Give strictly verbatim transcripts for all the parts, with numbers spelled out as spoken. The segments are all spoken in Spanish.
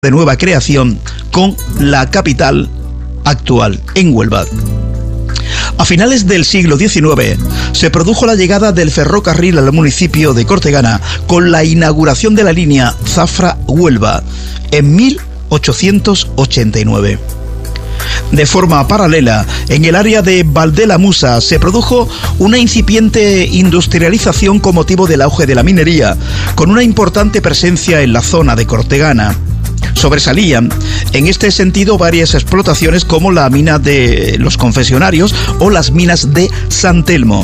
de nueva creación con la capital actual en Huelva. A finales del siglo diecinueve se produjo la llegada del ferrocarril al municipio de Cortegana con la inauguración de la línea Zafra-Huelva en mil ochocientos ochenta y nueve. De forma paralela, en el área de Valdelamusa se produjo una incipiente industrialización con motivo del auge de la minería, con una importante presencia en la zona de Cortegana. Sobresalían en este sentido varias explotaciones como la mina de los Confesionarios o las minas de San Telmo.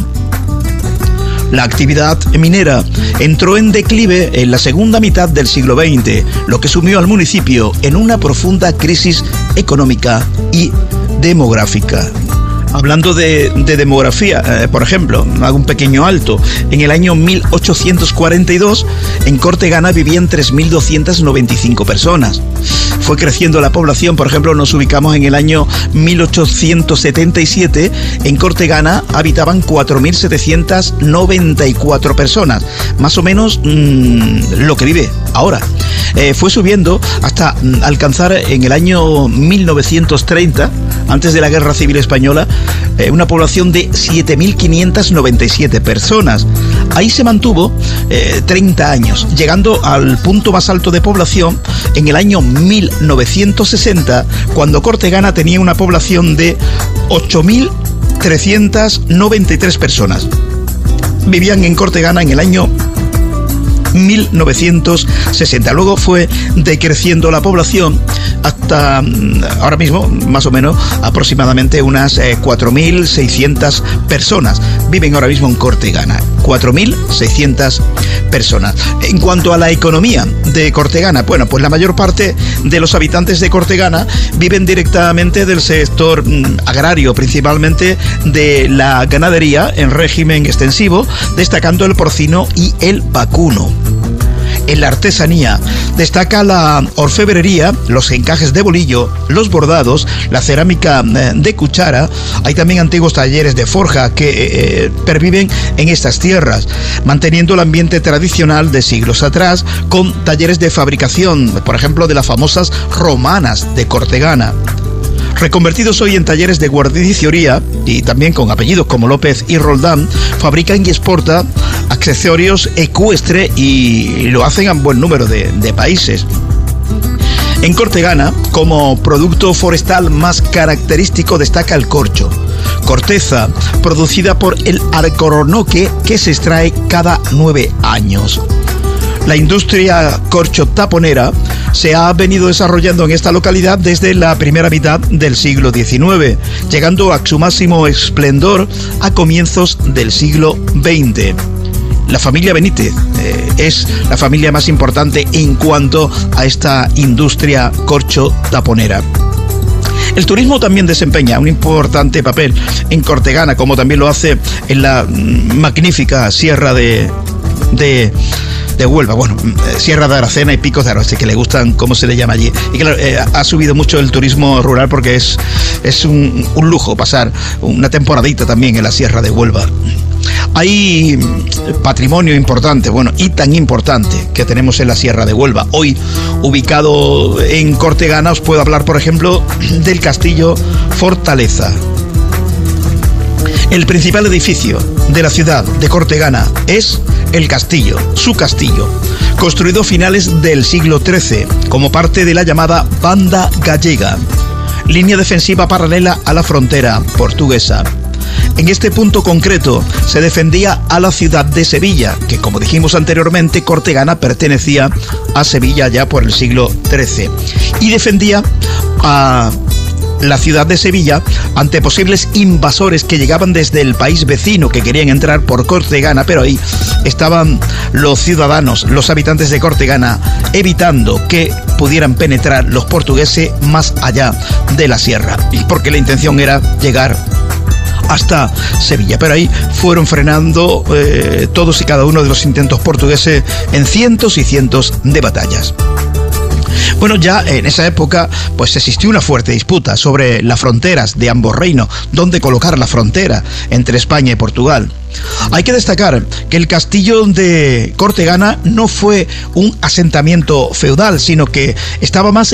La actividad minera entró en declive en la segunda mitad del siglo veinte, lo que sumió al municipio en una profunda crisis económica y demográfica. Hablando de, de demografía, eh, por ejemplo, hago un pequeño alto. En el año mil ochocientos cuarenta y dos, en Cortegana vivían tres mil doscientas noventa y cinco personas. Fue creciendo la población, por ejemplo, nos ubicamos en el año mil ochocientos setenta y siete, en Cortegana habitaban cuatro mil setecientas noventa y cuatro personas, más o menos mmm, lo que vive ahora. Eh, fue subiendo hasta mmm, alcanzar en el año mil novecientos treinta, antes de la Guerra Civil Española, eh, una población de siete mil quinientas noventa y siete personas. Ahí se mantuvo eh, treinta años, llegando al punto más alto de población en el año mil novecientos sesenta, cuando Cortegana tenía una población de ocho mil trescientas noventa y tres personas. Vivían en Cortegana en el año mil novecientos sesenta. Luego fue decreciendo la población hasta ahora mismo, más o menos, aproximadamente unas eh, cuatro mil seiscientas personas viven ahora mismo en Cortegana. cuatro mil seiscientas personas. En cuanto a la economía de Cortegana, bueno, pues la mayor parte de los habitantes de Cortegana viven directamente del sector mm, agrario, principalmente de la ganadería en régimen extensivo, destacando el porcino y el vacuno. En la artesanía destaca la orfebrería, los encajes de bolillo, los bordados, la cerámica de cuchara. Hay también antiguos talleres de forja que eh, perviven en estas tierras, manteniendo el ambiente tradicional de siglos atrás, con talleres de fabricación, por ejemplo, de las famosas romanas de Cortegana. Reconvertidos hoy en talleres de guarnicionía y también con apellidos como López y Roldán, fabrican y exportan accesorios ecuestres y lo hacen a un buen número de, de países. En Cortegana, como producto forestal más característico, destaca el corcho, corteza producida por el alcornoque que se extrae cada nueve años. La industria corcho-taponera se ha venido desarrollando en esta localidad desde la primera mitad del siglo diecinueve, llegando a su máximo esplendor a comienzos del siglo veinte. La familia Benítez eh, es la familia más importante en cuanto a esta industria corcho-taponera. El turismo también desempeña un importante papel en Cortegana, como también lo hace en la magnífica sierra de... de de Huelva, bueno, Sierra de Aracena y Picos de Aroche, que le gustan, como se le llama allí. Y claro, eh, ha subido mucho el turismo rural porque es, es un, un lujo pasar una temporadita también en la Sierra de Huelva. Hay patrimonio importante, bueno, y tan importante que tenemos en la Sierra de Huelva. Hoy, ubicado en Cortegana, os puedo hablar, por ejemplo, del Castillo Fortaleza. El principal edificio de la ciudad de Cortegana es el castillo, su castillo, construido a finales del siglo trece como parte de la llamada Banda Gallega, línea defensiva paralela a la frontera portuguesa. En este punto concreto se defendía a la ciudad de Sevilla, que, como dijimos anteriormente, Cortegana pertenecía a Sevilla ya por el siglo trece, y defendía a la ciudad de Sevilla ante posibles invasores que llegaban desde el país vecino, que querían entrar por Cortegana, pero ahí estaban los ciudadanos, los habitantes de Cortegana, evitando que pudieran penetrar los portugueses más allá de la sierra, porque la intención era llegar hasta Sevilla, pero ahí fueron frenando eh, todos y cada uno de los intentos portugueses en cientos y cientos de batallas. Bueno, ya en esa época pues existió una fuerte disputa sobre las fronteras de ambos reinos, dónde colocar la frontera entre España y Portugal. Hay que destacar que el castillo de Cortegana no fue un asentamiento feudal, sino que estaba más